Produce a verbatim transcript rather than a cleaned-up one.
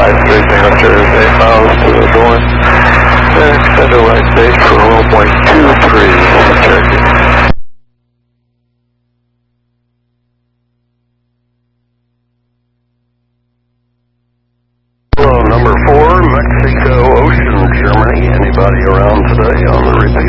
five three zero Thursday, miles to the north. And extend a right base for runway two three, Cherokee. Hello, number four, Mexico Ocean, Germany. Anybody around today on the repeat?